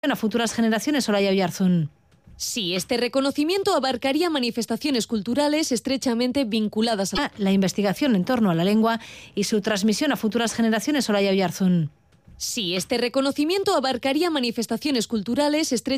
a futuras generaciones, Olaya Oyarzún. Sí, este reconocimiento abarcaría manifestaciones culturales estrechamente vinculadas a la investigación en torno a la lengua y su transmisión a futuras generaciones, Olaya Oyarzún. Sí, este reconocimiento abarcaría manifestaciones culturales estrechamente